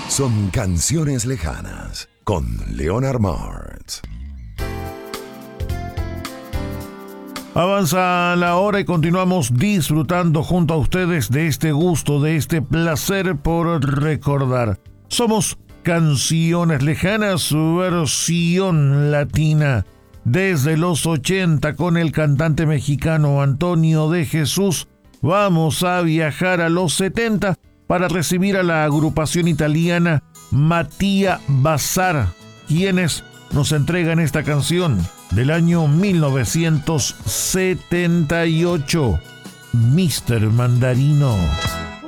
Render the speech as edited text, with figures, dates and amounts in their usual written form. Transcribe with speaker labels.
Speaker 1: Son canciones lejanas con Leonard Martz.
Speaker 2: Avanza la hora y continuamos disfrutando junto a ustedes de este gusto, de este placer por recordar. Somos Canciones Lejanas, versión latina. Desde los 80 con el cantante mexicano Antonio de Jesús, vamos a viajar a los 70 para recibir a la agrupación italiana Mattia Bazar, quienes nos entregan esta canción del año 1978, Mr. Mandarino.